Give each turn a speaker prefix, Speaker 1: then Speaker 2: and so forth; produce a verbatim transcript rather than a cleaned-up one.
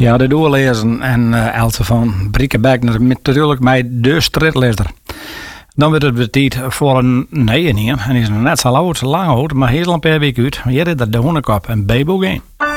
Speaker 1: Ja, de doorlezen en uh, Elte van Briekenbeck natuurlijk met de strijdlezer. Dan wordt het weer tijd voor een nee en hier. En die is nog net zo oud, zo lang oud, maar heel een paar weken uit. Hier is dat de Honekop en Bebo Game.